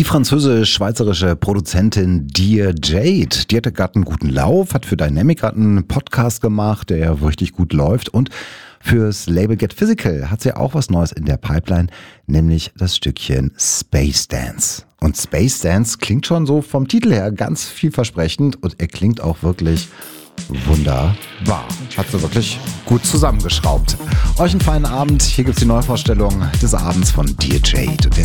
Die französisch-schweizerische Produzentin Dear Jade, die hatte gerade einen guten Lauf, hat für Dynamic gerade einen Podcast gemacht, der ja richtig gut läuft, und fürs Label Get Physical hat sie auch was Neues in der Pipeline, nämlich das Stückchen Space Dance. Und Space Dance klingt schon so vom Titel her ganz vielversprechend und er klingt auch wirklich wunderbar. Hat sie wirklich gut zusammengeschraubt. Euch einen feinen Abend. Hier gibt's die Neuvorstellung des Abends von Dear Jade.